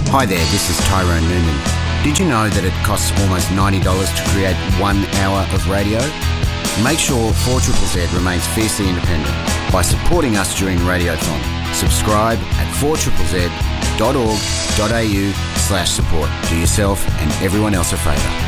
Hi there, this is Tyrone Noonan. Did you know that it costs almost $90 to create 1 hour of radio? Make sure 4ZZZ remains fiercely independent by supporting us during Radiothon. Subscribe at 4ZZZ.org.au/support. Do yourself and everyone else a favour.